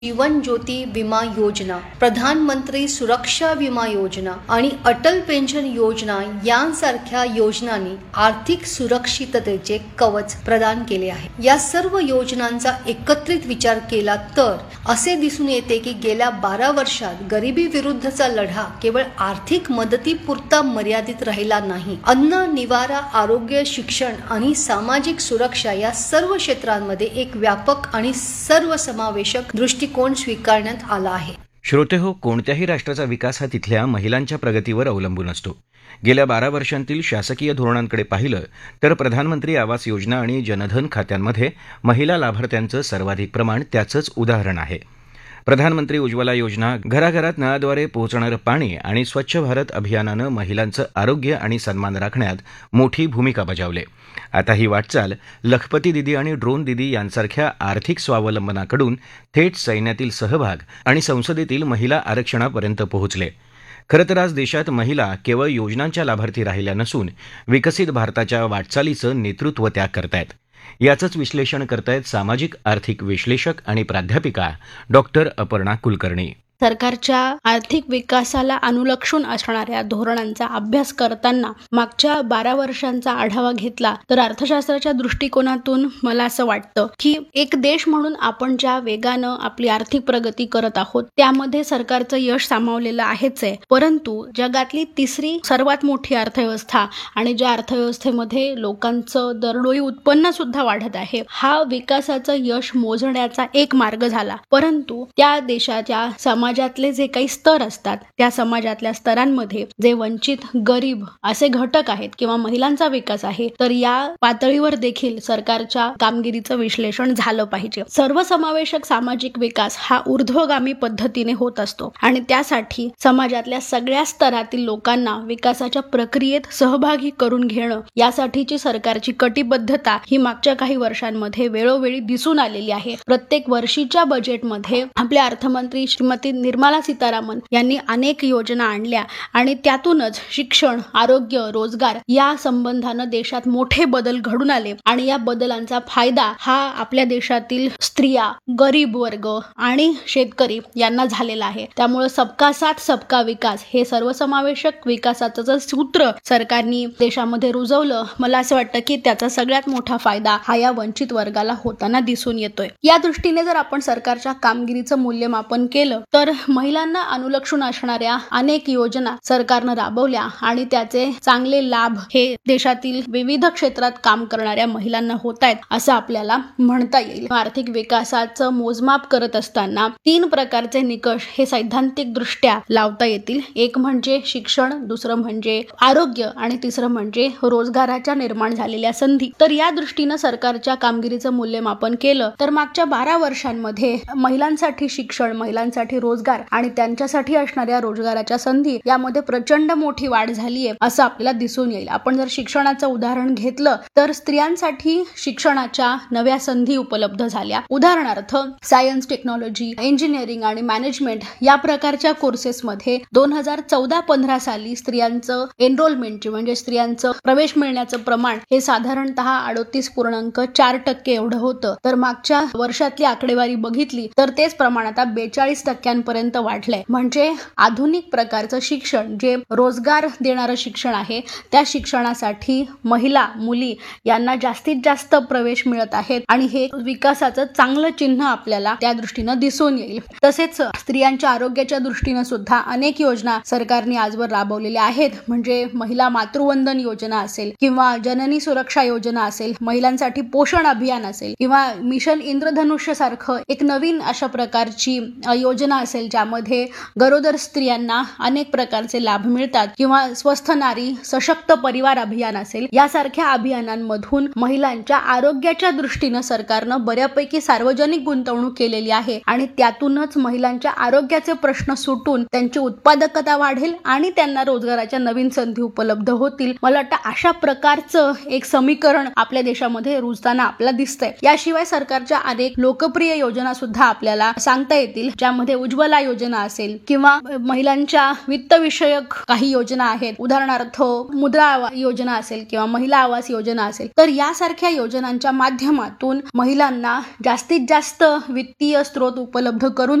जीवन ज्योती विमा योजना, प्रधानमंत्री सुरक्षा विमा योजना आणि अटल पेन्शन योजना यांसारख्या योजनांनी आर्थिक सुरक्षिततेचे कवच प्रदान केले आहे. या सर्व योजनांचा एकत्रित विचार केला तर असे दिसून येते की गेल्या 12 वर्षात गरिबी विरुद्धचा लढा केवळ आर्थिक मदतीपुरता मर्यादित राहिला नाही. अन्न, निवारा, आरोग्य, शिक्षण आणि सामाजिक सुरक्षा या सर्व क्षेत्रांमध्ये एक व्यापक आणि सर्वसमावेशक दृष्टिकोन स्वीकारण्यात आला आहे. श्रोतेहो, कोणत्याही राष्ट्राचा विकास हा तिथल्या महिलांच्या प्रगतीवर अवलंबून असतो. गेल्या 12 वर्षांतील शासकीय धोरणांकडे पाहिलं तर प्रधानमंत्री आवास योजना आणि जनधन खात्यांमध्ये महिला लाभार्थ्यांचं सर्वाधिक प्रमाण त्याचंच उदाहरण आहे. प्रधानमंत्री उज्ज्वला योजना, घराघरात नळाद्वारे पोहोचणारं पाणी आणि स्वच्छ भारत अभियानानं महिलांचं आरोग्य आणि सन्मान राखण्यात मोठी भूमिका बजावली. आता ही वाटचाल लखपती दिदी आणि ड्रोन दिदी यांसारख्या आर्थिक स्वावलंबनाकडून थेट सैन्यातील सहभाग आणि संसदेतील महिला आरक्षणापर्यंत पोहोचले. खरं तर आज देशात महिला केवळ योजनांच्या लाभार्थी राहिल्या नसून विकसित भारताच्या वाटचालीचं नेतृत्व त्या करतायत. याचंच विश्लेषण करतायत सामाजिक आर्थिक विश्लेषक आणि प्राध्यापिका डॉक्टर अपर्णा कुलकर्णी. सरकारच्या आर्थिक विकासाला अनुलक्षून असणाऱ्या धोरणांचा अभ्यास करताना मागच्या 12 वर्षांचा आढावा घेतला तर अर्थशास्त्राच्या दृष्टिकोनातून मला असं वाटतं की एक देश म्हणून आपण ज्या वेगानं आपली आर्थिक प्रगती करत आहोत त्यामध्ये सरकारचं यश सामावलेलं आहेच आहे. परंतु जगातली तिसरी सर्वात मोठी अर्थव्यवस्था आणि ज्या अर्थव्यवस्थेमध्ये लोकांचं दरडोई उत्पन्न सुद्धा वाढत आहे, हा विकासाचं यश मोजण्याचा एक मार्ग झाला. परंतु त्या देशाच्या समाजातले जे काही स्तर असतात त्या समाजातल्या स्तरांमध्ये जे वंचित, गरीब असे घटक आहेत किंवा महिलांचा विकास आहे, तर या पातळीवर देखील सरकारच्या कामगिरीचं विश्लेषण झालं पाहिजे. सर्वसमावेशक सामाजिक विकास हा ऊर्ध्वगामी पद्धतीने होत असतो आणि त्यासाठी समाजातल्या सगळ्या स्तरातील लोकांना विकासाच्या प्रक्रियेत सहभागी करून घेणं यासाठीची सरकारची कटिबद्धता ही मागच्या काही वर्षांमध्ये वेळोवेळी दिसून आलेली आहे. प्रत्येक वर्षीच्या बजेटमध्ये आपल्या अर्थमंत्री श्रीमती निर्मला सीतारामन यांनी अनेक योजना आणल्या आणि त्यातूनच शिक्षण, आरोग्य, रोजगार या संबंधानं देशात मोठे बदल घडून आले आणि या बदलांचा फायदा हा आपल्या देशातील स्त्रिया, गरीब वर्ग आणि शेतकरी यांना झालेला आहे. त्यामुळे सबका साथ सबका विकास हे सर्वसमावेशक विकासाचं जे सूत्र सरकारने देशामध्ये रुजवलं, मला असं वाटतं की त्याचा सगळ्यात मोठा फायदा हा या वंचित वर्गाला होताना दिसून येतोय. या दृष्टीने जर आपण सरकारच्या कामगिरीचं मूल्यमापन केलं तर महिलांना अनुलक्षून असणाऱ्या अनेक योजना सरकारनं राबवल्या आणि त्याचे चांगले लाभ हे देशातील विविध क्षेत्रात काम करणाऱ्या महिलांना होत आहेत असं आपल्याला म्हणता येईल. आर्थिक विकासाचं मोजमाप करत असताना 3 प्रकारचे निकष हे सैद्धांतिक दृष्ट्या लावता येतील. एक म्हणजे शिक्षण, दुसरं म्हणजे आरोग्य आणि तिसरं म्हणजे रोजगाराच्या निर्माण झालेल्या संधी. तर या दृष्टीनं सरकारच्या कामगिरीचं मूल्यमापन केलं तर मागच्या 12 वर्षांमध्ये महिलांसाठी शिक्षण, महिलांसाठी रोजगार आणि त्यांच्यासाठी असणाऱ्या रोजगाराच्या संधी यामध्ये प्रचंड मोठी वाढ झाली आहे असं आपल्याला दिसून येईल. आपण जर शिक्षणाचं उदाहरण घेतलं तर स्त्रियांसाठी शिक्षणाच्या नव्या संधी उपलब्ध झाल्या. उदाहरणार्थ सायन्स, टेक्नॉलॉजी, इंजिनिअरिंग आणि मॅनेजमेंट या प्रकारच्या कोर्सेसमध्ये 2014-15 साली स्त्रियांचं एनरोलमेंट म्हणजे स्त्रियांचं प्रवेश मिळण्याचं प्रमाण हे साधारणतः 38.4% एवढं होतं. तर मागच्या वर्षातली आकडेवारी बघितली तर तेच प्रमाण आता 42% वाढलंय. म्हणजे आधुनिक प्रकारचं शिक्षण जे रोजगार देणारं शिक्षण आहे त्या शिक्षणासाठी महिला, मुली यांना जास्तीत जास्त प्रवेश मिळत आहेत आणि हे विकासाचं चांगलं चिन्ह आपल्याला त्या दृष्टीनं दिसून येईल. तसेच स्त्रियांच्या आरोग्याच्या दृष्टीनं सुद्धा अनेक योजना सरकारने आजवर राबवलेल्या आहेत. म्हणजे महिला मातृवंदन योजना असेल किंवा जननी सुरक्षा योजना असेल, महिलांसाठी पोषण अभियान असेल किंवा मिशन इंद्रधनुष्य सारखं एक नवीन अशा प्रकारची योजना असेल ज्यामध्ये गरोदर स्त्रियांना अनेक प्रकारचे लाभ मिळतात किंवा स्वस्थ नारी सशक्त परिवार अभियान असेल, यासारख्या अभियानांमधून महिलांच्या आरोग्याच्या दृष्टीनं सरकारनं बऱ्यापैकी सार्वजनिक गुंतवणूक केलेली आहे आणि त्यातूनच महिलांच्या आरोग्याचे प्रश्न सुटून त्यांची उत्पादकता वाढेल आणि त्यांना रोजगाराच्या नवीन संधी उपलब्ध होतील. मला वाटतं अशा प्रकारचं एक समीकरण आपल्या देशामध्ये रुजताना आपल्याला दिसतंय. याशिवाय सरकारच्या अनेक लोकप्रिय योजना सुद्धा आपल्याला सांगता येतील ज्यामध्ये उज्ज्वला उज्ज्वला योजना असेल किंवा महिलांच्या वित्तविषयक काही योजना आहेत, उदाहरणार्थ मुद्रा योजना असेल किंवा महिला आवास योजना असेल, तर यासारख्या योजनांच्या माध्यमातून महिलांना जास्तीत जास्त वित्तीय स्रोत उपलब्ध करून